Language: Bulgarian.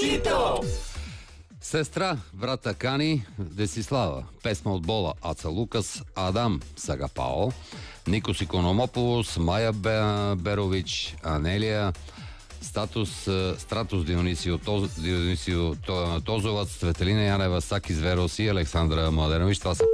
Кито! Сестра, брата Кани, Десислава. Песма от Бола, Аца Лукас, Адам Сагапао, Никос Икономополос, Майя Берович, Анелия, Стратус Дионисио Тозовац, Светелина Янева, Саки Зверос и Александра Младенович. Това са